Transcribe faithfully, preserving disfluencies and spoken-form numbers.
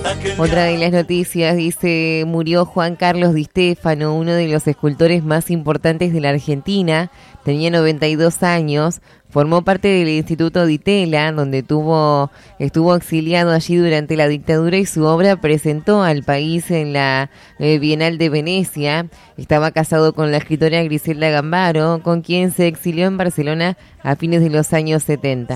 Otra de las noticias dice, murió Juan Carlos Di Stéfano, uno de los escultores más importantes de la Argentina. Tenía noventa y dos años, formó parte del Instituto Di Tella, donde tuvo, estuvo exiliado allí durante la dictadura y su obra presentó al país en la eh, Bienal de Venecia. Estaba casado con la escritora Griselda Gambaro, con quien se exilió en Barcelona a fines de los años setenta.